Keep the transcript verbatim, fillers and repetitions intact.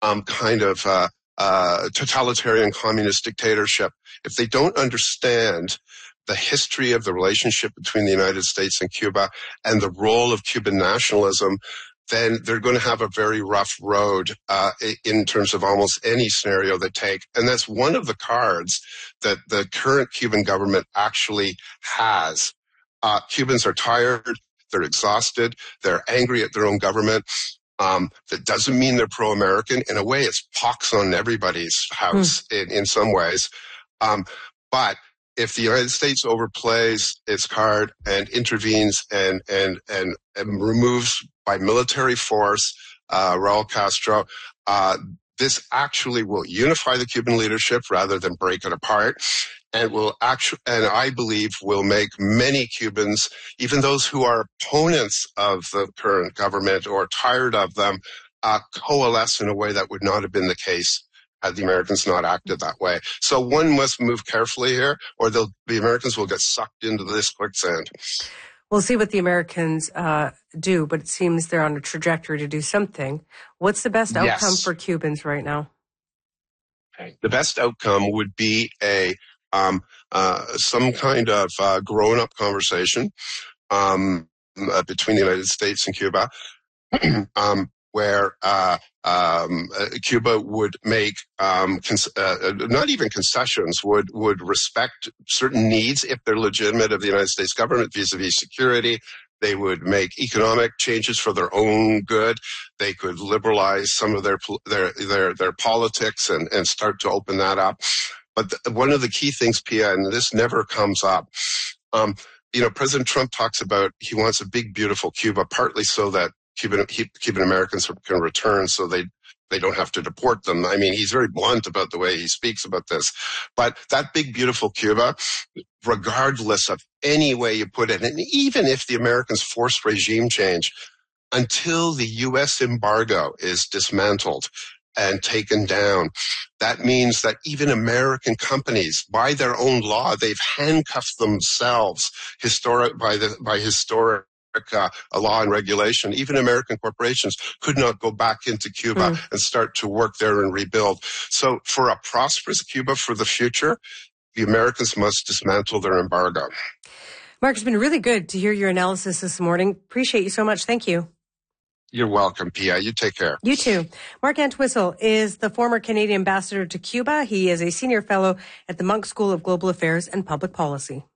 um, kind of uh, uh, totalitarian communist dictatorship, if they don't understand the history of the relationship between the United States and Cuba and the role of Cuban nationalism, then they're going to have a very rough road uh, in terms of almost any scenario they take. And that's one of the cards that the current Cuban government actually has. Uh, Cubans are tired, they're exhausted, they're angry at their own government. Um, that doesn't mean they're pro-American. In a way, it's pox on everybody's house mm. in, in some ways. Um, but if the United States overplays its card and intervenes and and and, and removes by military force uh, Raul Castro, uh, this actually will unify the Cuban leadership rather than break it apart, and will actually, and I believe will make many Cubans, even those who are opponents of the current government or tired of them, uh, coalesce in a way that would not have been the case had the Americans not acted that way. So one must move carefully here, or the Americans will get sucked into this quicksand. We'll see what the Americans uh, do, but it seems they're on a trajectory to do something. What's the best outcome yes. for Cubans right now? The best outcome would be a um, uh, some kind of uh, grown-up conversation um, uh, between the United States and Cuba, um, where uh, um, uh, Cuba would make um, cons- uh, not even concessions, would would respect certain needs if they're legitimate of the United States government vis-a-vis security. They would make economic changes for their own good. They could liberalize some of their their their, their politics and, and start to open that up. But the, one of the key things, Pia, and this never comes up, um, you know, President Trump talks about he wants a big, beautiful Cuba, partly so that Cuban Cuban Americans can return, so they they don't have to deport them. I mean, he's very blunt about the way he speaks about this. But that big, beautiful Cuba, regardless of any way you put it, and even if the Americans force regime change, until the U S embargo is dismantled and taken down, that means that even American companies, by their own law, they've handcuffed themselves historic by the by historic Uh, a law and regulation. Even American corporations could not go back into Cuba mm. and start to work there and rebuild. So for a prosperous Cuba for the future, the Americans must dismantle their embargo. Mark, it's been really good to hear your analysis this morning. Appreciate you so much. Thank you. You're welcome, Pia. You take care. You too. Mark Entwistle is the former Canadian ambassador to Cuba. He is a senior fellow at the Munk School of Global Affairs and Public Policy.